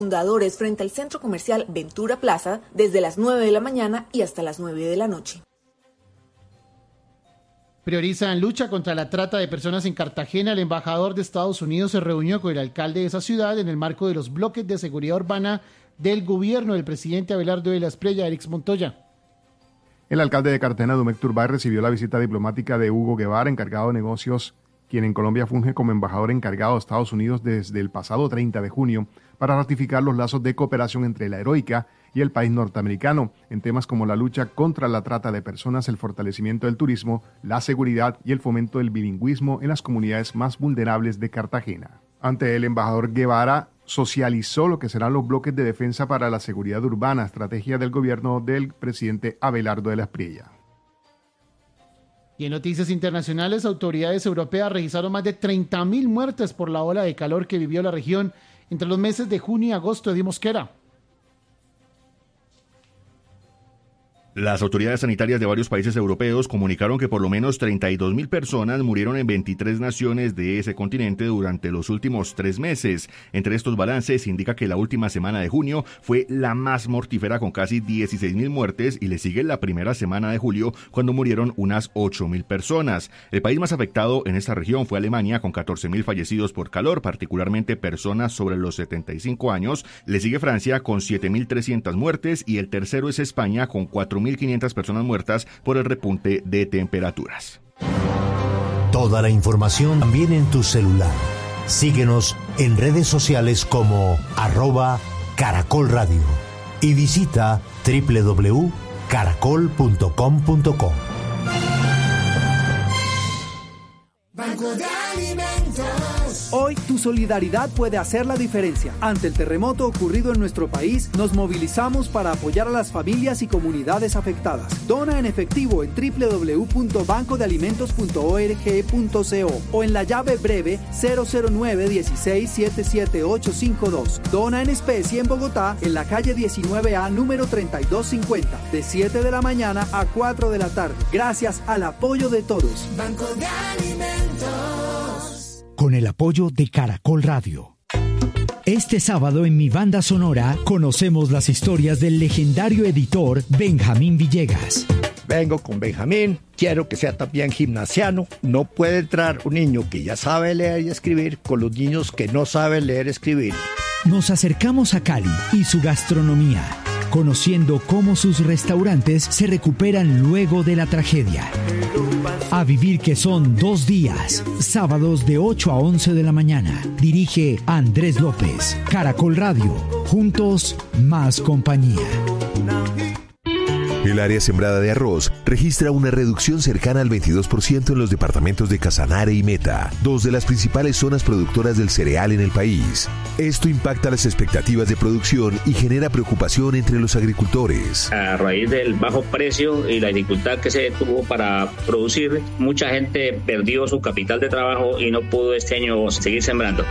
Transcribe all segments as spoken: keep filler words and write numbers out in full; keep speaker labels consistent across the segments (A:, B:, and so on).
A: Fundadores frente al centro comercial Ventura Plaza desde las nueve de la mañana y hasta las nueve de la noche.
B: Priorizan lucha contra la trata de personas en Cartagena. El embajador de Estados Unidos se reunió con el alcalde de esa ciudad en el marco de los bloques de seguridad urbana del gobierno del presidente Abelardo de la Espriella. Eric Montoya.
C: El alcalde de Cartagena, Dumec Turbay, recibió la visita diplomática de Hugo Guevara, encargado de negocios, quien en Colombia funge como embajador encargado de Estados Unidos desde el pasado treinta de junio, para ratificar los lazos de cooperación entre la heroica y el país norteamericano en temas como la lucha contra la trata de personas, el fortalecimiento del turismo, la seguridad y el fomento del bilingüismo en las comunidades más vulnerables de Cartagena. Ante el embajador Guevara socializó lo que serán los bloques de defensa para la seguridad urbana, estrategia del gobierno del presidente Abelardo de la Espriella.
B: Y en noticias internacionales, autoridades europeas registraron más de treinta mil muertes por la ola de calor que vivió la región entre los meses de junio y agosto. Eddie Mosquera.
D: Las autoridades sanitarias de varios países europeos comunicaron que por lo menos treinta y dos mil personas murieron en veintitrés naciones de ese continente durante los últimos tres meses. Entre estos balances indica que la última semana de junio fue la más mortífera con casi dieciséis mil muertes y le sigue la primera semana de julio cuando murieron unas ocho mil personas. El país más afectado en esta región fue Alemania con catorce mil fallecidos por calor, particularmente personas sobre los setenta y cinco años. Le sigue Francia con siete mil trescientas muertes y el tercero es España con cuatro mil quinientas personas muertas por el repunte de temperaturas.
E: Toda la información también en tu celular. Síguenos en redes sociales como arroba Caracol Radio y visita doble u doble u doble u punto caracol punto com punto co.
F: Banco de Alimentos. Hoy tu solidaridad puede hacer la diferencia. Ante el terremoto ocurrido en nuestro país, nos movilizamos para apoyar a las familias y comunidades afectadas. Dona en efectivo en doble u doble u doble u punto banco de alimentos punto org punto co o en la llave breve cero cero nueve uno seis siete siete ocho cinco dos. Dona en especie en Bogotá, en la calle diecinueve A, número treinta y dos cincuenta, de siete de la mañana a cuatro de la tarde. Gracias al apoyo de todos. Banco de Alimentos.
G: Con el apoyo de Caracol Radio. Este sábado en Mi Banda Sonora conocemos las historias del legendario editor Benjamín Villegas.
H: Vengo con Benjamín, quiero que sea también gimnasiano. No puede entrar un niño que ya sabe leer y escribir con los niños que no saben leer y escribir.
G: Nos acercamos a Cali y su gastronomía, conociendo cómo sus restaurantes se recuperan luego de la tragedia. A vivir que son dos días, sábados de ocho a once de la mañana. Dirige Andrés López. Caracol Radio, juntos más compañía.
I: El área sembrada de arroz registra una reducción cercana al veintidós por ciento en los departamentos de Casanare y Meta, dos de las principales zonas productoras del cereal en el país. Esto impacta las expectativas de producción y genera preocupación entre los agricultores.
J: A raíz del bajo precio y la dificultad que se tuvo para producir, mucha gente perdió su capital de trabajo y no pudo este año seguir sembrando.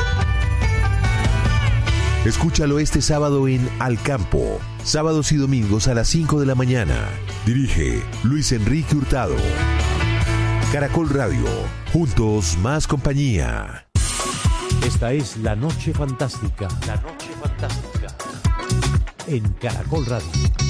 I: Escúchalo este sábado en Al Campo, sábados y domingos a las cinco de la mañana. Dirige Luis Enrique Hurtado. Caracol Radio, juntos más compañía.
E: Esta es La Noche Fantástica. La Noche Fantástica. En Caracol Radio.